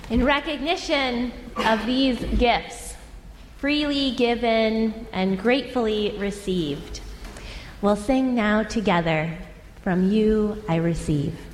In recognition of these gifts, freely given and gratefully received, we'll sing now together, "From You I Receive."